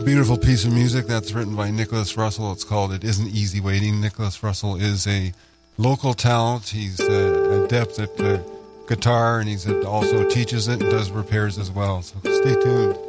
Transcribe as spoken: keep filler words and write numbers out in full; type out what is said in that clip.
beautiful piece of music that's written by Nicholas Russell. It's called It Isn't Easy Waiting. Nicholas Russell is a local talent. He's uh, adept at uh, guitar, and he also teaches it and does repairs as well. So stay tuned.